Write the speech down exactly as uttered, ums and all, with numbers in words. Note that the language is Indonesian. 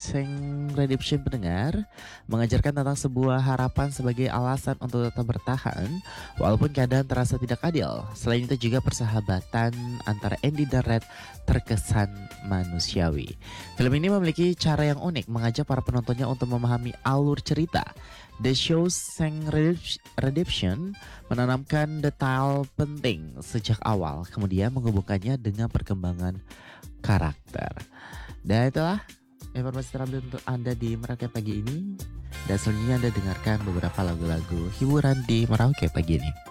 Shawshank Redemption pendengar mengajarkan tentang sebuah harapan sebagai alasan untuk tetap bertahan walaupun keadaan terasa tidak adil. Selain itu juga persahabatan antara Andy dan Red terkesan manusiawi. Film ini memiliki cara yang unik mengajak para penontonnya untuk memahami alur cerita. The Shawshank Redemption menanamkan detail penting sejak awal, kemudian menghubungkannya dengan perkembangan karakter. Dan itulah informasi terupdate untuk Anda di Merauke pagi ini. Dan selanjutnya Anda dengarkan beberapa lagu-lagu hiburan di Merauke pagi ini.